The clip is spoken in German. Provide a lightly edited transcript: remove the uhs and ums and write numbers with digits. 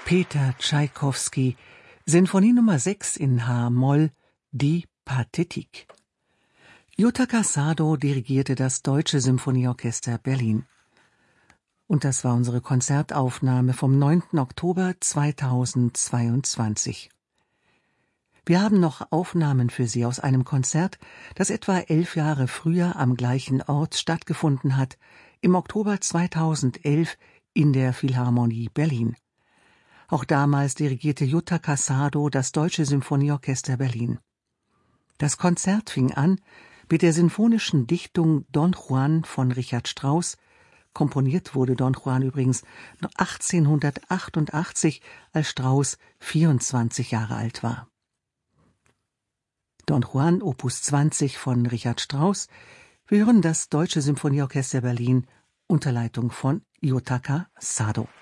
Peter Tschaikowski, Sinfonie Nummer 6 in H-Moll, die Pathétique. Yutaka Sado dirigierte das Deutsche Symphonieorchester Berlin. Und das war unsere Konzertaufnahme vom 9. Oktober 2022. Wir haben noch Aufnahmen für Sie aus einem Konzert, das etwa 11 Jahre früher am gleichen Ort stattgefunden hat, im Oktober 2011 in der Philharmonie Berlin. Auch damals dirigierte Yutaka Sado das Deutsche Symphonieorchester Berlin. Das Konzert fing an mit der sinfonischen Dichtung Don Juan von Richard Strauss. Komponiert wurde Don Juan übrigens 1888, als Strauss 24 Jahre alt war. Don Juan, Opus 20 von Richard Strauss. Wir hören das Deutsche Symphonieorchester Berlin unter Leitung von Yutaka Sado.